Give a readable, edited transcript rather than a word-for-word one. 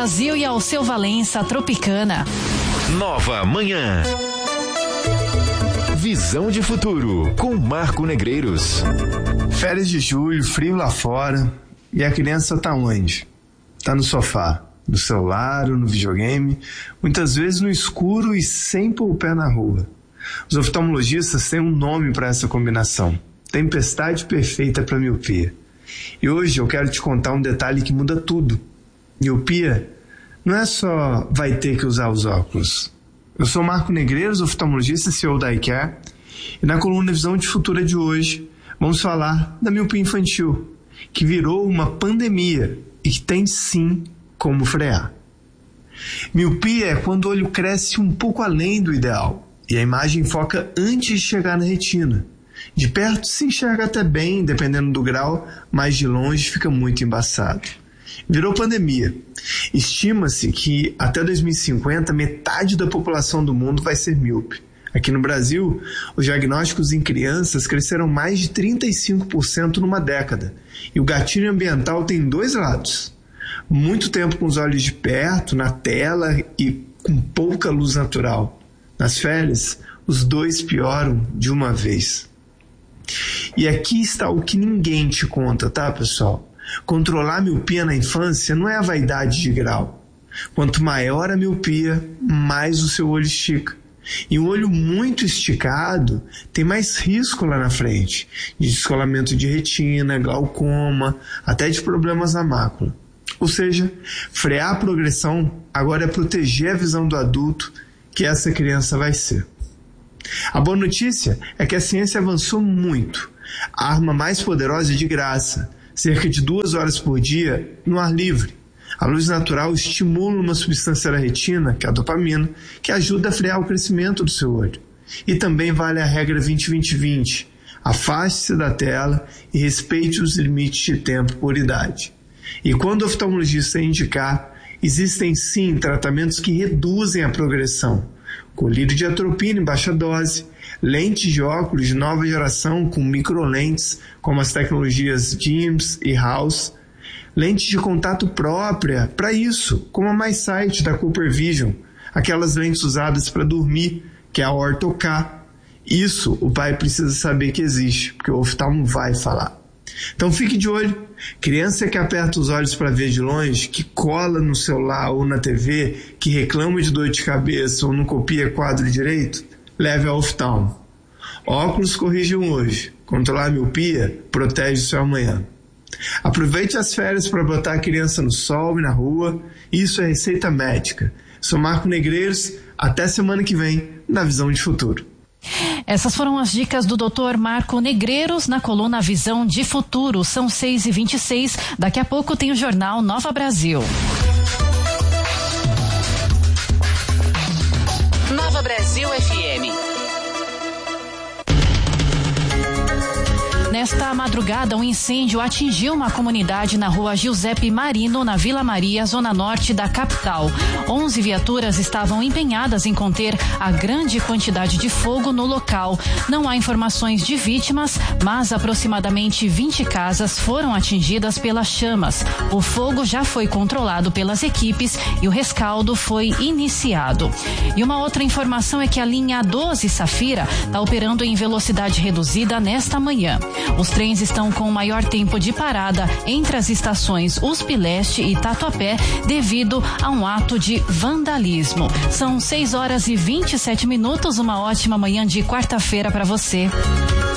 Brasil e ao seu Valença Tropicana. Nova Manhã. Visão de futuro com Marco Negreiros. Férias de julho, frio lá fora, e a criança tá onde? Tá no sofá, no celular ou no videogame, muitas vezes no escuro e sem pôr o pé na rua. Os oftalmologistas têm um nome para essa combinação: tempestade perfeita para miopia. E hoje eu quero te contar um detalhe que muda tudo. Miopia não é só vai ter que usar os óculos. Eu sou Marco Negreiros, oftalmologista e CEO da iCare, e na coluna Visão de Futuro de hoje vamos falar da miopia infantil, que virou uma pandemia e que tem sim como frear. Miopia é quando o olho cresce um pouco além do ideal e a imagem foca antes de chegar na retina. De perto se enxerga até bem, dependendo do grau, mas de longe fica muito embaçado. Virou pandemia. Estima-se que até 2050 metade da população do mundo vai ser míope. Aqui no Brasil, os diagnósticos em crianças cresceram mais de 35% numa década. E o gatilho ambiental tem dois lados: muito tempo com os olhos de perto, na tela e com pouca luz natural. Nas férias, os dois pioram de uma vez. E aqui está o que ninguém te conta, tá, pessoal? Controlar a miopia na infância não é a vaidade de grau. Quanto maior a miopia, mais o seu olho estica. E um olho muito esticado tem mais risco lá na frente, de descolamento de retina, glaucoma, até de problemas na mácula. Ou seja, frear a progressão agora é proteger a visão do adulto que essa criança vai ser. A boa notícia é que a ciência avançou muito. A arma mais poderosa é de graça, cerca de 2 horas por dia no ar livre. A luz natural estimula uma substância da retina, que é a dopamina, que ajuda a frear o crescimento do seu olho. E também vale a regra 20-20-20. Afaste-se da tela e respeite os limites de tempo por idade. E quando o oftalmologista indicar, existem sim tratamentos que reduzem a progressão. Colírio de atropina em baixa dose, lentes de óculos de nova geração com microlentes, como as tecnologias DIMS e House, lentes de contato própria para isso, como a MySight da Cooper Vision, aquelas lentes usadas para dormir, que é a Ortho-K. Isso o pai precisa saber que existe, porque o oftalmo vai falar. Então fique de olho. Criança que aperta os olhos para ver de longe, que cola no celular ou na TV, que reclama de dor de cabeça ou não copia quadro direito, leve ao oftalmo. Óculos corrigem hoje. Controlar a miopia protege o seu amanhã. Aproveite as férias para botar a criança no sol e na rua. Isso é receita médica. Sou Marco Negreiros. Até semana que vem na Visão de Futuro. Essas foram as dicas do Dr. Marco Negreiros na coluna Visão de Futuro. São 6h26. Daqui a pouco tem o jornal Nova Brasil. Nova Brasil FM. Nesta madrugada, um incêndio atingiu uma comunidade na rua Giuseppe Marino, na Vila Maria, zona norte da capital. 11 viaturas estavam empenhadas em conter a grande quantidade de fogo no local. Não há informações de vítimas, mas aproximadamente 20 casas foram atingidas pelas chamas. O fogo já foi controlado pelas equipes e o rescaldo foi iniciado. E uma outra informação é que a linha 12 Safira está operando em velocidade reduzida nesta manhã. Os trens estão com maior tempo de parada entre as estações USP Leste e Tatuapé devido a um ato de vandalismo. São 6h27. Uma ótima manhã de quarta-feira para você.